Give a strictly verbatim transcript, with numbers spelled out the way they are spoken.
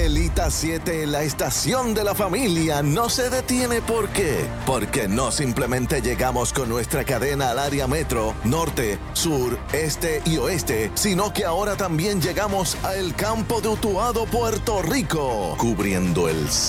Delita siete, la estación de la familia, no se detiene. ¿Por qué? Porque no simplemente llegamos con nuestra cadena al área metro, norte, sur, este y oeste, sino que ahora también llegamos a el campo de Utuado, Puerto Rico, cubriendo el